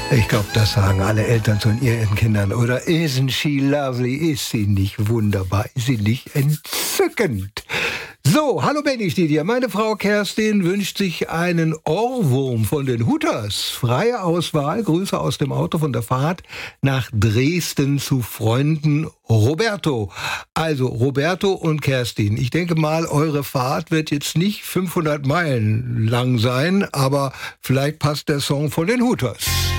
Ich glaube, das sagen alle Eltern zu ihren Kindern. Oder isn't she lovely? Ist sie nicht wunderbar? Ist sie nicht entzückend? So, hallo Benny dir. Meine Frau Kerstin wünscht sich einen Ohrwurm von den Hooters. Freie Auswahl, Grüße aus dem Auto von der Fahrt nach Dresden zu Freunden Roberto. Also Roberto und Kerstin. Ich denke mal, eure Fahrt wird jetzt nicht 500 Meilen lang sein, aber vielleicht passt der Song von den Hooters.